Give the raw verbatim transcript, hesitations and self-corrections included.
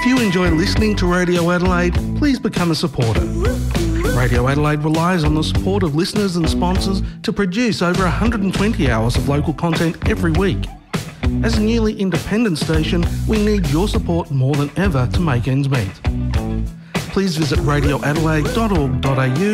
If you enjoy listening to Radio Adelaide, please become a supporter. Radio Adelaide relies on the support of listeners and sponsors to produce over one hundred twenty hours of local content every week. As a newly independent station, we need your support more than ever to make ends meet. Please visit radio adelaide dot org dot a u